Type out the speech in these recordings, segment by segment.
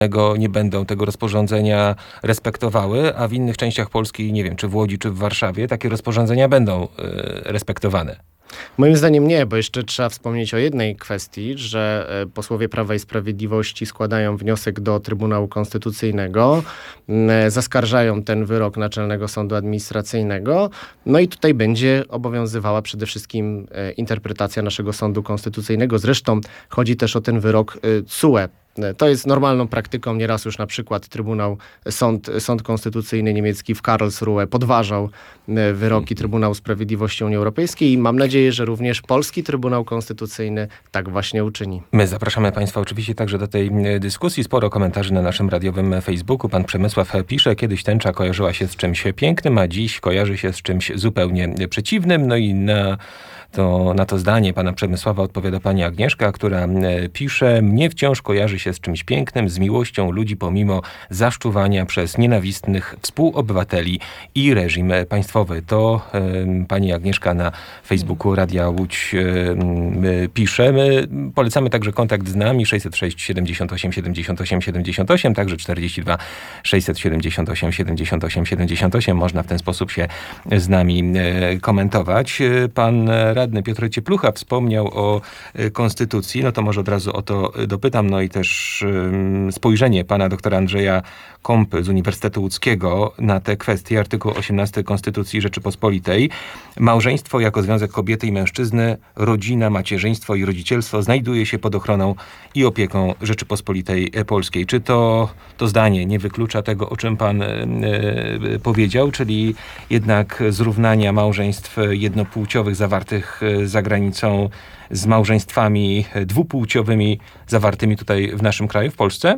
nie będą tego rozporządzenia respektowały, a w innych częściach Polski, nie wiem, czy w Łodzi, czy w Warszawie, takie rozporządzenia będą respektowane. Moim zdaniem nie, bo jeszcze trzeba wspomnieć o jednej kwestii, że posłowie Prawa i Sprawiedliwości składają wniosek do Trybunału Konstytucyjnego, zaskarżają ten wyrok Naczelnego Sądu Administracyjnego, no i tutaj będzie obowiązywała przede wszystkim interpretacja naszego Sądu Konstytucyjnego. Zresztą chodzi też o ten wyrok TSUE. To jest normalną praktyką. Nieraz już na przykład Sąd Konstytucyjny niemiecki w Karlsruhe podważał wyroki Trybunału Sprawiedliwości Unii Europejskiej i mam nadzieję, że również polski Trybunał Konstytucyjny tak właśnie uczyni. My zapraszamy Państwa oczywiście także do tej dyskusji. Sporo komentarzy na naszym radiowym Facebooku. Pan Przemysław pisze, kiedyś tęcza kojarzyła się z czymś pięknym, a dziś kojarzy się z czymś zupełnie przeciwnym. No i na to zdanie pana Przemysława odpowiada pani Agnieszka, która pisze: mnie wciąż kojarzy się z czymś pięknym, z miłością ludzi pomimo zaszczuwania przez nienawistnych współobywateli i reżim państwowy. To pani Agnieszka na Facebooku Radia Łódź pisze. My polecamy także kontakt z nami 606 78 78 78, także 42 678 78 78. Można w ten sposób się z nami komentować. Pan radny Piotr Cieplucha wspomniał o konstytucji, no to może od razu o to dopytam, no i też spojrzenie pana doktora Andrzeja Kompy z Uniwersytetu Łódzkiego na te kwestie. Artykuł 18 Konstytucji Rzeczypospolitej. Małżeństwo jako związek kobiety i mężczyzny, rodzina, macierzyństwo i rodzicielstwo znajduje się pod ochroną i opieką Rzeczypospolitej Polskiej. Czy to zdanie nie wyklucza tego, o czym pan powiedział, czyli jednak zrównania małżeństw jednopłciowych zawartych za granicą z małżeństwami dwupłciowymi zawartymi tutaj w naszym kraju, w Polsce?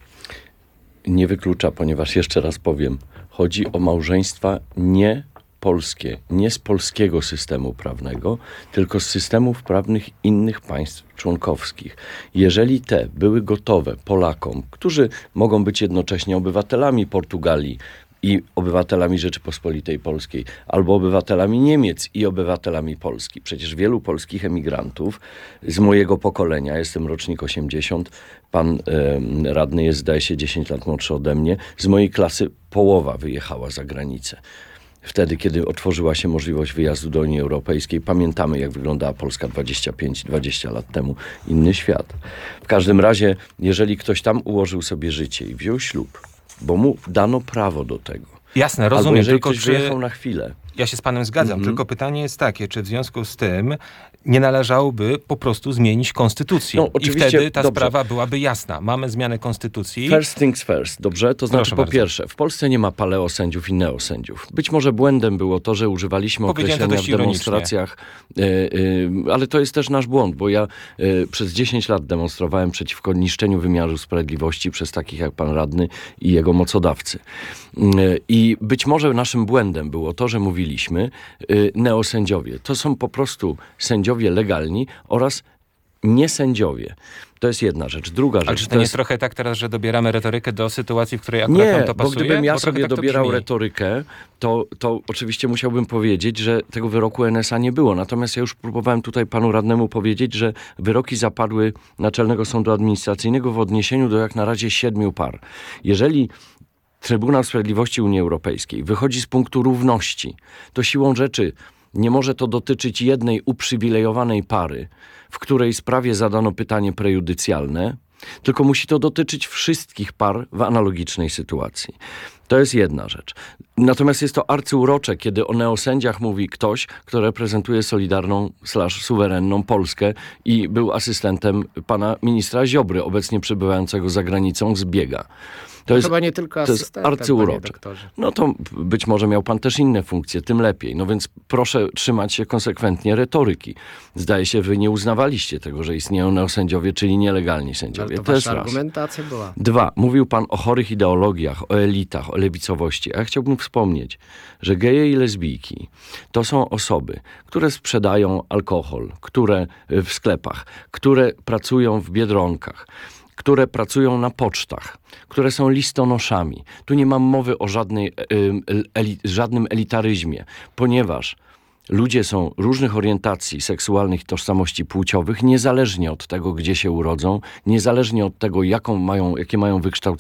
Nie wyklucza, ponieważ jeszcze raz powiem, chodzi o małżeństwa nie polskie, nie z polskiego systemu prawnego, tylko z systemów prawnych innych państw członkowskich. Jeżeli te były gotowe Polakom, którzy mogą być jednocześnie obywatelami Portugalii i obywatelami Rzeczypospolitej Polskiej, albo obywatelami Niemiec i obywatelami Polski. Przecież wielu polskich emigrantów z mojego pokolenia, jestem rocznik 80, pan radny jest, zdaje się, 10 lat młodszy ode mnie, z mojej klasy połowa wyjechała za granicę. Wtedy, kiedy otworzyła się możliwość wyjazdu do Unii Europejskiej, pamiętamy, jak wyglądała Polska 25-20 lat temu. Inny świat. W każdym razie, jeżeli ktoś tam ułożył sobie życie i wziął ślub, bo mu dano prawo do tego. Jasne, rozumiem. Albo jeżeli tylko ktoś wyjechał na chwilę. Ja się z panem zgadzam, tylko pytanie jest takie, czy w związku z tym nie należałoby po prostu zmienić konstytucji? No, i wtedy ta sprawa byłaby jasna. Mamy zmianę konstytucji. First things first, dobrze? To znaczy, po pierwsze, w Polsce nie ma paleosędziów i neosędziów. Być może błędem było to, że używaliśmy określenia w demonstracjach, ale to jest też nasz błąd, bo ja przez 10 lat demonstrowałem przeciwko niszczeniu wymiaru sprawiedliwości przez takich jak pan radny i jego mocodawcy. I być może naszym błędem było to, że mówiliśmy neosędziowie. To są po prostu sędziowie legalni oraz niesędziowie. To jest jedna rzecz. Druga rzecz. Ale czy to nie jest trochę tak teraz, że dobieramy retorykę do sytuacji, w której akurat nam to pasuje? Bo gdybym ja sobie dobierał retorykę, to oczywiście musiałbym powiedzieć, że tego wyroku NSA nie było. Natomiast ja już próbowałem tutaj panu radnemu powiedzieć, że wyroki zapadły Naczelnego Sądu Administracyjnego w odniesieniu do jak na razie 7 par. Jeżeli Trybunał Sprawiedliwości Unii Europejskiej wychodzi z punktu równości, to siłą rzeczy nie może to dotyczyć jednej uprzywilejowanej pary, w której sprawie zadano pytanie prejudycjalne, tylko musi to dotyczyć wszystkich par w analogicznej sytuacji. To jest jedna rzecz. Natomiast jest to arcyurocze, kiedy o neosędziach mówi ktoś, kto reprezentuje solidarną/suwerenną Polskę i był asystentem pana ministra Ziobry, obecnie przebywającego za granicą z biega. To jest, chyba nie tylko asystentem, to jest arcyurocze. No to być może miał pan też inne funkcje, tym lepiej. No więc proszę trzymać się konsekwentnie retoryki. Zdaje się, wy nie uznawaliście tego, że istnieją neosędziowie, czyli nielegalni sędziowie. Ale to wasza argumentacja była. 2. Mówił pan o chorych ideologiach, o elitach, o lewicowości. A ja chciałbym wspomnieć, że geje i lesbijki to są osoby, które sprzedają alkohol, które w sklepach, które pracują w Biedronkach, które pracują na pocztach, które są listonoszami. Tu nie mam mowy o żadnym elitaryzmie, ponieważ ludzie są różnych orientacji seksualnych i tożsamości płciowych, niezależnie od tego, gdzie się urodzą, niezależnie od tego, jakie mają wykształcenie